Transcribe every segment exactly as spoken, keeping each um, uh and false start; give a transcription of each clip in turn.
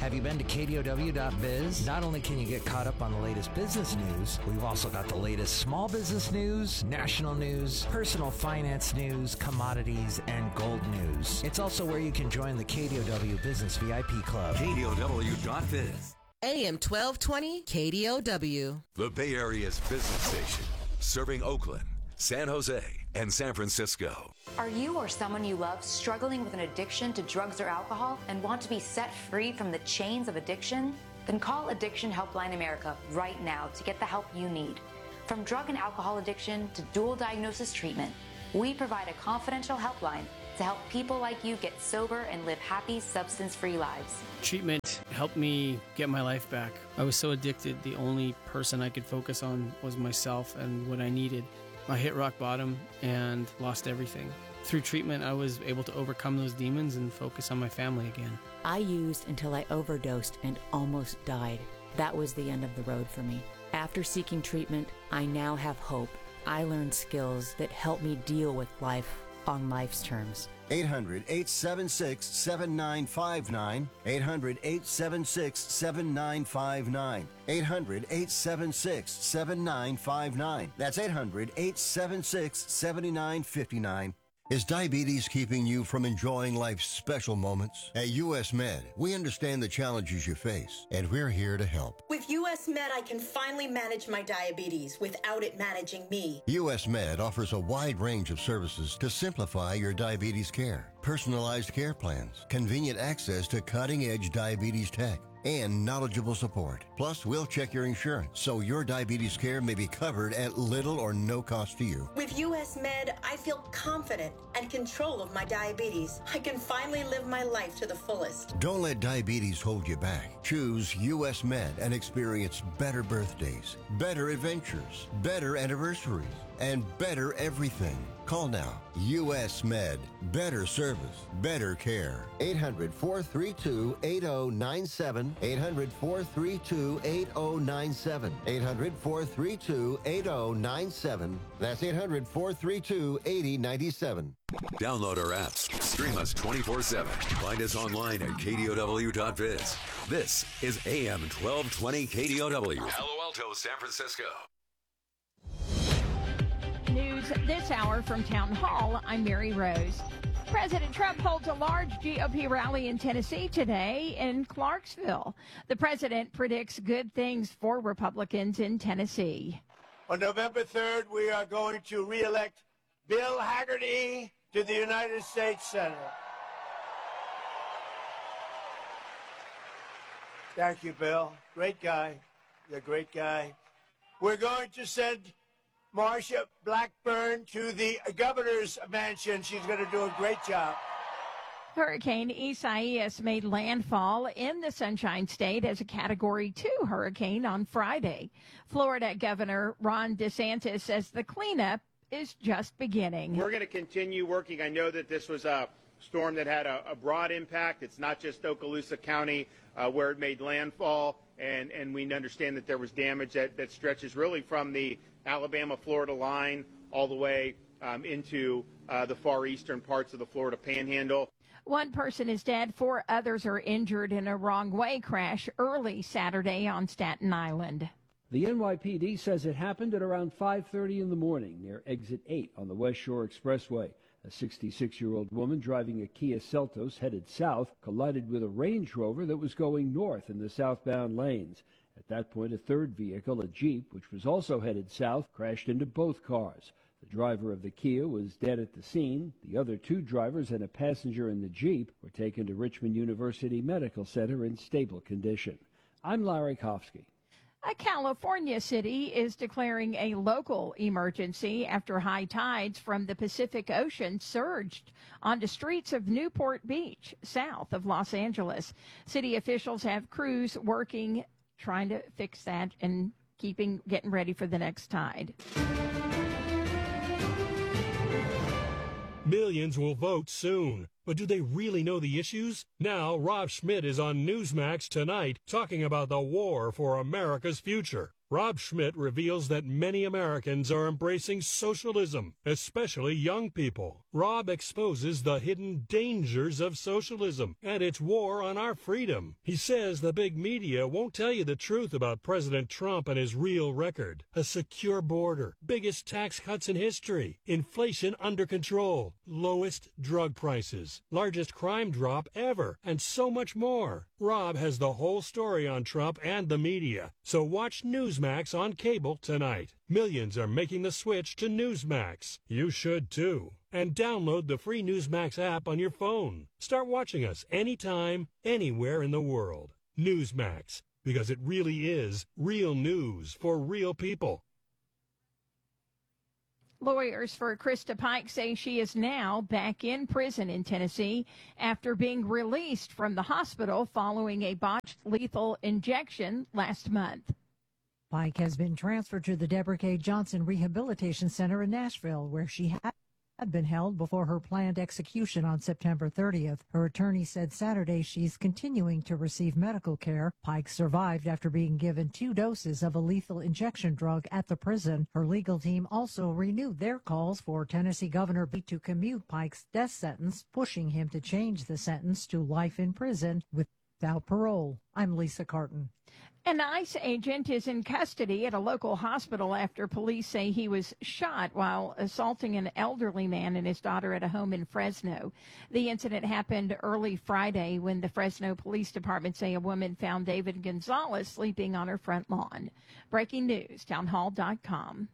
Have you been to K D O W dot biz? Not only can you get caught up on the latest business news, we've also got the latest small business news, national news, personal finance news, commodities, and gold news. It's also where you can join the K D O W Business V I P Club. K D O W dot biz. A M twelve twenty K D O W. The Bay Area's business station, serving Oakland, San Jose, and San Francisco. Are you or someone you love struggling with an addiction to drugs or alcohol and want to be set free from the chains of addiction? Then call Addiction Helpline America right now to get the help you need. From drug and alcohol addiction to dual diagnosis treatment, we provide a confidential helpline to help people like you get sober and live happy, substance-free lives. Treatment helped me get my life back. I was so addicted, the only person I could focus on was myself and what I needed. I hit rock bottom and lost everything. Through treatment, I was able to overcome those demons and focus on my family again. I used until I overdosed and almost died. That was the end of the road for me. After seeking treatment, I now have hope. I learned skills that help me deal with life on life's terms. eight hundred, eight seven six, seven nine five nine. eight hundred, eight seven six, seven nine five nine. eight hundred, eight seven six, seven nine five nine. That's eight hundred, eight seven six, seven nine five nine. Is diabetes keeping you from enjoying life's special moments? At U S Med, we understand the challenges you face, and we're here to help. With U S Med, I can finally manage my diabetes without it managing me. U S Med offers a wide range of services to simplify your diabetes care. Personalized care plans, convenient access to cutting-edge diabetes tech, and knowledgeable support. Plus, we'll check your insurance so your diabetes care may be covered at little or no cost to you. With U S Med, I feel confident and control of my diabetes. I can finally live my life to the fullest. Don't let diabetes hold you back. Choose U S Med and experience better birthdays, better adventures, better anniversaries, and better everything. Call now. U S Med. Better service. Better care. eight hundred, four three two, eight zero nine seven. eight hundred, four three two, eight zero nine seven. eight hundred, four three two, eight zero nine seven. That's eight hundred, four three two, eight zero nine seven. Download our apps. Stream us twenty-four seven. Find us online at K D O W dot biz. This is A M twelve twenty K D O W. Palo Alto, San Francisco. News this hour from Town Hall. I'm Mary Rose. President Trump holds a large G O P rally in Tennessee today in Clarksville. The president predicts good things for Republicans in Tennessee. On November third, we are going to re-elect Bill Hagerty to the United States Senate. Thank you, Bill. Great guy. You're a great guy. We're going to send Marsha Blackburn to the governor's mansion. She's going to do a great job. Hurricane Isaias made landfall in the Sunshine State as a Category two hurricane on Friday. Florida Governor Ron DeSantis says the cleanup is just beginning. We're going to continue working. I know that this was a storm that had a, a broad impact. It's not just Okaloosa County uh, where it made landfall, and, and we understand that there was damage that, that stretches really from the Alabama-Florida line all the way um, into uh, the far eastern parts of the Florida Panhandle. One person is dead, four others are injured in a wrong-way crash early Saturday on Staten Island. The N Y P D says it happened at around five thirty in the morning near Exit eight on the West Shore Expressway. A sixty-six-year-old woman driving a Kia Seltos headed south collided with a Range Rover that was going north in the southbound lanes. At that point, a third vehicle, a Jeep, which was also headed south, crashed into both cars. The driver of the Kia was dead at the scene. The other two drivers and a passenger in the Jeep were taken to Richmond University Medical Center in stable condition. I'm Larry Kofsky. A California city is declaring a local emergency after high tides from the Pacific Ocean surged onto streets of Newport Beach, south of Los Angeles. City officials have crews working, trying to fix that and keeping, getting ready for the next tide. Millions will vote soon. But do they really know the issues? Now, Rob Schmidt is on Newsmax tonight talking about the war for America's future. Rob Schmidt reveals that many Americans are embracing socialism, especially young people. Rob exposes the hidden dangers of socialism and its war on our freedom. He says the big media won't tell you the truth about President Trump and his real record. A secure border, biggest tax cuts in history, inflation under control, lowest drug prices, largest crime drop ever, and so much more. Rob has the whole story on Trump and the media, so watch Newsmax on cable tonight. Millions are making the switch to Newsmax. You should too. And download the free Newsmax app on your phone. Start watching us anytime, anywhere in the world. Newsmax, because it really is real news for real people. Lawyers for Krista Pike say she is now back in prison in Tennessee after being released from the hospital following a botched lethal injection last month. Pike has been transferred to the Deborah K. Johnson Rehabilitation Center in Nashville, where she had been held before her planned execution on September thirtieth. Her attorney said Saturday she's continuing to receive medical care. Pike survived after being given two doses of a lethal injection drug at the prison. Her legal team also renewed their calls for Tennessee Governor B to commute Pike's death sentence, pushing him to change the sentence to life in prison without parole. I'm Lisa Carton. An ICE agent is in custody at a local hospital after police say he was shot while assaulting an elderly man and his daughter at a home in Fresno. The incident happened early Friday when the Fresno Police Department say a woman found David Gonzalez sleeping on her front lawn. Breaking news, townhall dot com.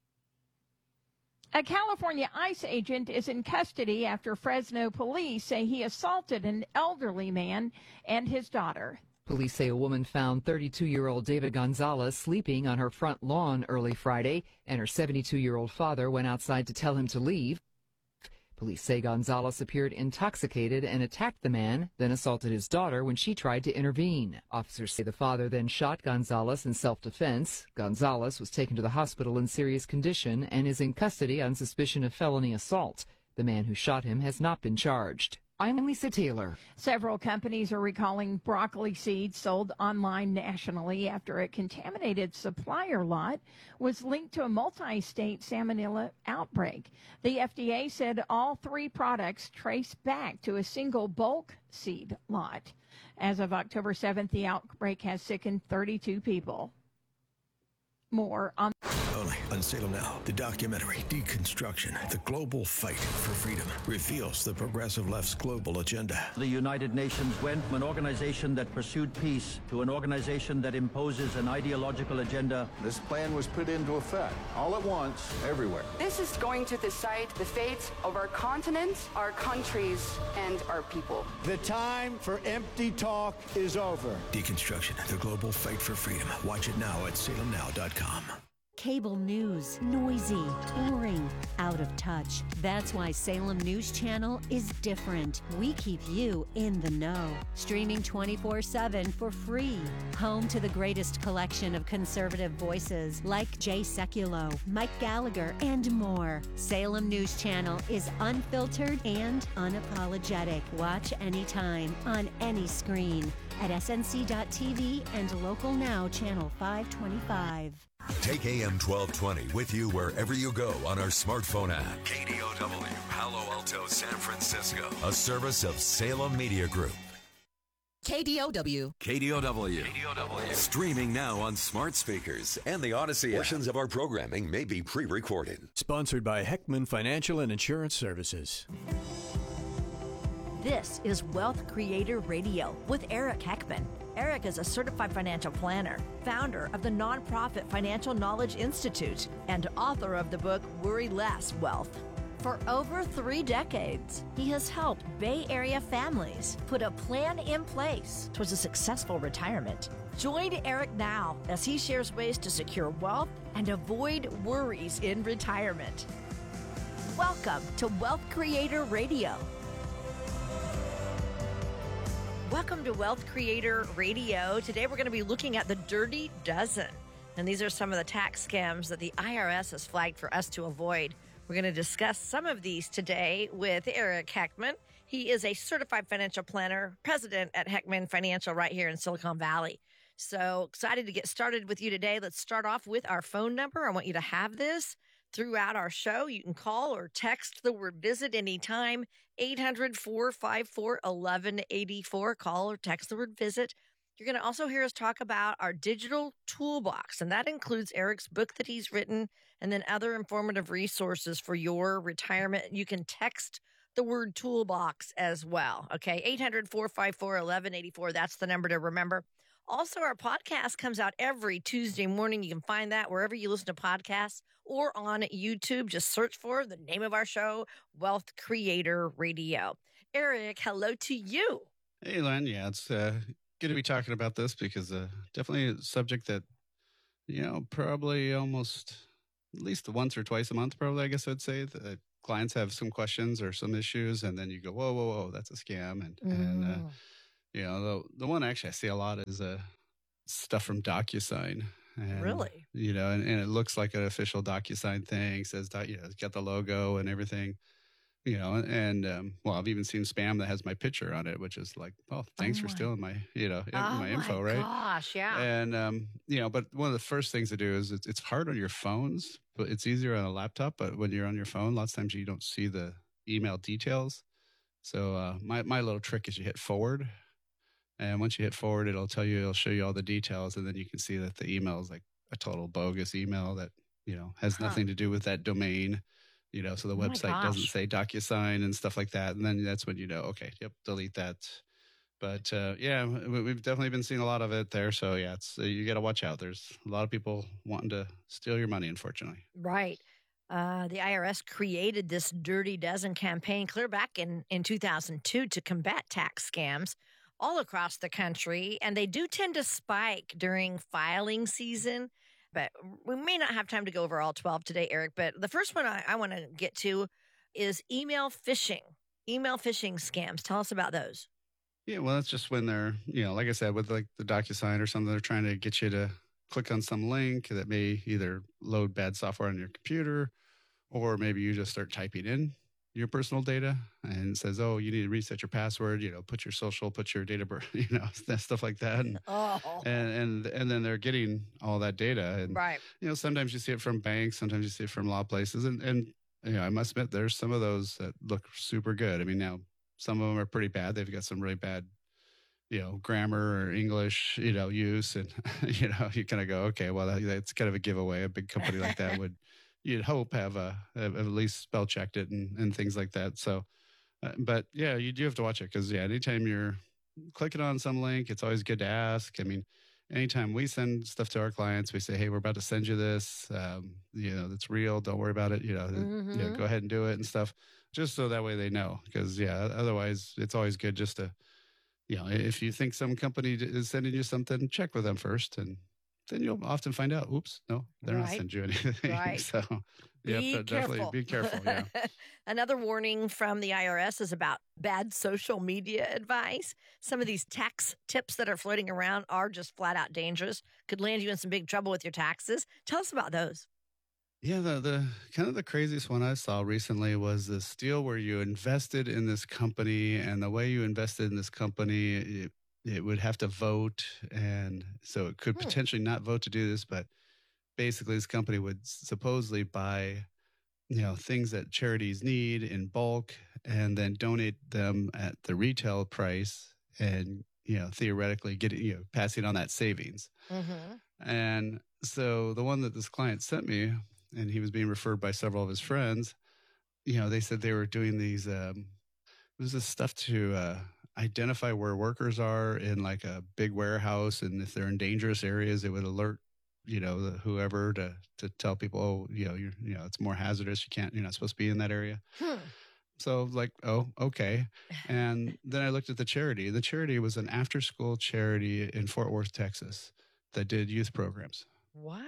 A California ICE agent is in custody after Fresno police say he assaulted an elderly man and his daughter. Police say a woman found thirty-two-year-old David Gonzalez sleeping on her front lawn early Friday, and her seventy-two-year-old father went outside to tell him to leave. Police say Gonzalez appeared intoxicated and attacked the man, then assaulted his daughter when she tried to intervene. Officers say the father then shot Gonzalez in self-defense. Gonzalez was taken to the hospital in serious condition and is in custody on suspicion of felony assault. The man who shot him has not been charged. I'm Lisa Taylor. Several companies are recalling broccoli seeds sold online nationally after a contaminated supplier lot was linked to a multi-state salmonella outbreak. The F D A said all three products trace back to a single bulk seed lot. As of October seventh, the outbreak has sickened thirty-two people. More on only on Salem Now. The documentary Deconstruction, the Global Fight for Freedom, reveals the progressive left's global agenda. The United Nations went from an organization that pursued peace to an organization that imposes an ideological agenda. This plan was put into effect all at once, everywhere. This is going to decide the fate of our continent, our countries, and our people. The time for empty talk is over. Deconstruction, the Global Fight for Freedom. Watch it now at salem now dot com. Cable news, noisy, boring, out of touch. That's why Salem News Channel is different. We keep you in the know. Streaming twenty-four seven for free. Home to the greatest collection of conservative voices like Jay Sekulow, Mike Gallagher, and more. Salem News Channel is unfiltered and unapologetic. Watch anytime, on any screen, at S N C dot T V and Local Now Channel five twenty-five. Take A M twelve twenty with you wherever you go on our smartphone app. K D O W, Palo Alto, San Francisco. A service of Salem Media Group. K D O W. K D O W. K D O W. Streaming now on smart speakers and the Odyssey app. Portions of our programming may be pre-recorded. Sponsored by Heckman Financial and Insurance Services. This is Wealth Creator Radio with Eric Heckman. Eric is a certified financial planner, founder of the nonprofit Financial Knowledge Institute, and author of the book Worry Less Wealth. For over three decades, he has helped Bay Area families put a plan in place towards a successful retirement. Join Eric now as he shares ways to secure wealth and avoid worries in retirement. Welcome to Wealth Creator Radio. Welcome to Wealth Creator Radio. Today we're going to be looking at the Dirty Dozen. And these are some of the tax scams that the I R S has flagged for us to avoid. We're going to discuss some of these today with Eric Heckman. He is a certified financial planner, president at Heckman Financial right here in Silicon Valley. So excited to get started with you today. Let's start off with our phone number. I want you to have this throughout our show. You can call or text the word visit anytime, eight hundred, four five four, one one eight four. Call or text the word visit. You're going to also hear us talk about our digital toolbox, and that includes Eric's book that he's written and then other informative resources for your retirement. You can text the word toolbox as well. Okay, eight hundred, four five four, one one eight four. That's the number to remember. Also, our podcast comes out every Tuesday morning. You can find that wherever you listen to podcasts or on YouTube. Just search for the name of our show, Wealth Creator Radio. Eric, hello to you. Hey, Len. Yeah, it's uh, good to be talking about this because uh, definitely a subject that, you know, probably almost at least once or twice a month, probably, I guess I'd say. The clients have some questions or some issues, and then you go, whoa, whoa, whoa, that's a scam. And, mm. and uh, you know, the, the one actually I see a lot is uh, stuff from DocuSign. And, really? You know, and, and it looks like an official DocuSign thing. Says, you know, it's got the logo and everything. You know, and, um, well, I've even seen spam that has my picture on it, which is like, oh, thanks oh for stealing my, you know, oh my info, right? Gosh, yeah. And, um, you know, but one of the first things to do is it's, it's hard on your phones, but it's easier on a laptop. But when you're on your phone, lots of times you don't see the email details. So uh, my, my little trick is you hit forward. And once you hit forward, it'll tell you, it'll show you all the details. And then you can see that the email is like a total bogus email that, you know, has huh. nothing to do with that domain. You know, so the oh website doesn't say DocuSign and stuff like that. And then that's when you know, okay, yep, delete that. But uh, yeah, we've definitely been seeing a lot of it there. So yeah, it's uh, you got to watch out. There's a lot of people wanting to steal your money, unfortunately. Right. Uh, the I R S created this Dirty Dozen campaign clear back in, in two thousand two to combat tax scams all across the country. And they do tend to spike during filing season. But we may not have time to go over all twelve today, Eric. But the first one I, I want to get to is email phishing, email phishing scams. Tell us about those. Yeah, well, that's just when they're, you know, like I said, with like the DocuSign or something, they're trying to get you to click on some link that may either load bad software on your computer, or maybe you just start typing in your personal data and it says, oh, you need to reset your password, you know, put your social, put your date of birth, you know, stuff like that. And, oh. and, and, and then they're getting all that data. And, right. you know, sometimes you see it from banks, sometimes you see it from law places. And, and, you know, I must admit, there's some of those that look super good. I mean, now some of them are pretty bad. They've got some really bad, you know, grammar or English, you know, use. And, you know, you kind of go, okay, well, that, that's kind of a giveaway. A big company like that would, you'd hope have a, have at least spell checked it and, and things like that. So, uh, but yeah, you do have to watch it because yeah, anytime you're clicking on some link, it's always good to ask. I mean, anytime we send stuff to our clients, we say, hey, we're about to send you this, um, you know, that's real. Don't worry about it. You know, mm-hmm. you know, go ahead and do it and stuff just so that way they know. Because yeah, otherwise it's always good just to, you know, if you think some company is sending you something, check with them first and then you'll often find out, oops, no, they're right. not sending you anything. Right. So, yeah, be definitely be careful. Yeah. Another warning from the I R S is about bad social media advice. Some of these tax tips that are floating around are just flat out dangerous. Could land you in some big trouble with your taxes. Tell us about those. Yeah, the, the kind of the craziest one I saw recently was this deal where you invested in this company, and the way you invested in this company, it, it would have to vote, and so it could hmm. potentially not vote to do this, but basically this company would supposedly buy, you know, things that charities need in bulk and then donate them at the retail price and, you know, theoretically get it, you know, passing on that savings. Mm-hmm. And so the one that this client sent me, and he was being referred by several of his friends, you know, they said they were doing these, um, it was this stuff to, uh, identify where workers are in like a big warehouse. And if they're in dangerous areas, it would alert, you know, the, whoever to, to tell people, oh, you know, you're, you know, it's more hazardous. You can't, you're not supposed to be in that area. Hmm. So like, oh, okay. And then I looked at the charity. The charity was an after school charity in Fort Worth, Texas that did youth programs. What?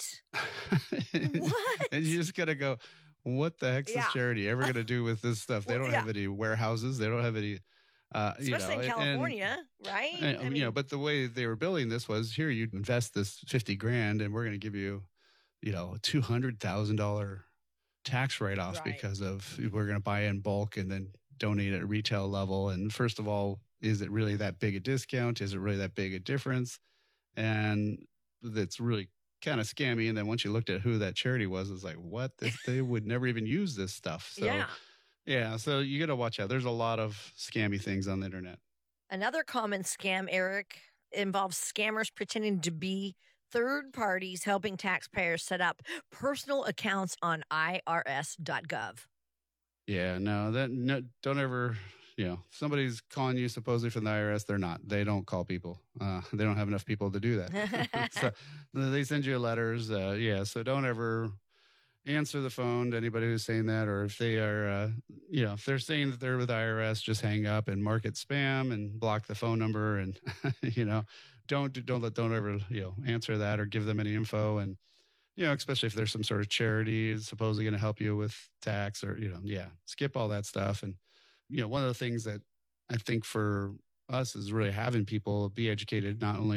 What? And you just got to go, what the heck's yeah. this charity ever going to do with this stuff? They well, don't yeah. have any warehouses. They don't have any, uh, especially you know, in California, and, right? And, I mean, you know, but the way they were billing this was, here, you invest this fifty grand and we're going to give you, you know, a two hundred thousand dollars tax write-off right. because of, we're going to buy in bulk and then donate at a retail level. And first of all, is it really that big a discount? Is it really that big a difference? and that's really kind of scammy. And then once you looked at who that charity was, it's like, what? This, they would never even use this stuff. So, Yeah. yeah. So you got to watch out. There's a lot of scammy things on the internet. Another common scam, Eric, involves scammers pretending to be third parties helping taxpayers set up personal accounts on I R S dot gov. Yeah, no, that no, don't ever, you know, somebody's calling you supposedly from the I R S. They're not. They don't call people. Uh, they don't have enough people to do that. So they send you letters. Uh, yeah, so don't ever answer the phone to anybody who's saying that, or if they are, uh, you know, if they're saying that they're with I R S, just hang up and mark it spam and block the phone number, and you know, don't don't let don't ever you know answer that or give them any info. And you know, especially if there's some sort of charity is supposedly going to help you with tax, or you know, yeah, skip all that stuff. And you know, one of the things that I think for us is really having people be educated, not only